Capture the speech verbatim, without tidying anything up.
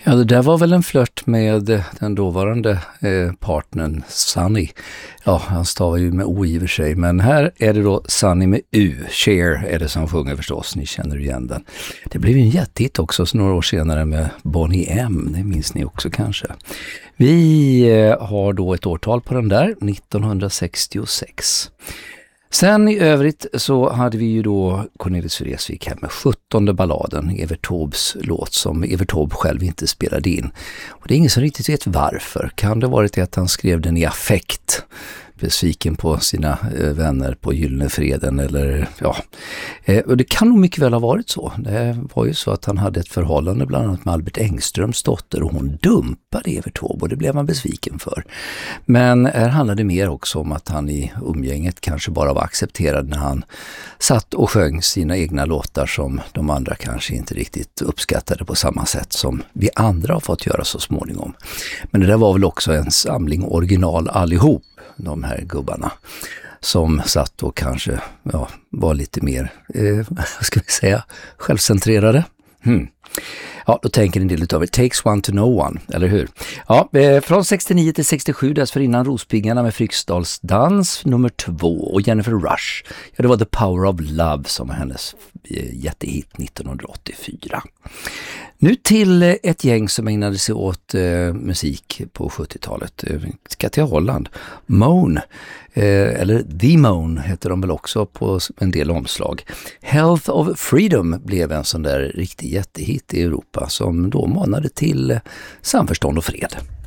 Ja, det där var väl en flört med den dåvarande eh, partnern Sunny. Ja, han stavar ju med O i och för sig, men här är det då Sunny med U. Cher är det som sjunger förstås, ni känner igen den. Det blev ju en jättehit också så några år senare med Boney M, det minns ni också kanske. Vi eh, har då ett årtal på den där, nittonhundrasextiosex. Sen i övrigt så hade vi ju då Cornelis Vreeswijk här med sjuttonde balladen, Evert Taubes låt som Evert Taube själv inte spelade in. Och det är ingen som riktigt vet varför. Kan det varit att han skrev den i affekt, besviken på sina eh, vänner på Gyllene Freden eller ja. Eh, och det kan nog mycket väl ha varit så. Det var ju så att han hade ett förhållande bland annat med Albert Engströms dotter och hon dumpade Evert Taube och det blev han besviken för. Men här handlade det mer också om att han i umgänget kanske bara var accepterad när han satt och sjöng sina egna låtar som de andra kanske inte riktigt uppskattade på samma sätt som vi andra har fått göra så småningom. Men det där var väl också en samling original allihop, de här gubbarna som satt och kanske ja, var lite mer, eh, vad ska vi säga, självcentrerade. Hmm. Ja, då tänker en del utav it takes one to know one, eller hur? Ja, eh, från sextionio till sextiosju, dessförinnan Rospiggarna med Fryksdals dans nummer två och Jennifer Rush. Ja, det var The Power of Love som var hennes eh, jättehit nittonhundraåttiofyra. Nu till eh, ett gäng som ägnade sig åt eh, musik på sjuttiotalet. Eh, ska till Holland. Moan, eh, eller The Moan heter de väl också på en del omslag. Health of Freedom blev en sån där riktig jättehit i Europa som då manade till samförstånd och fred.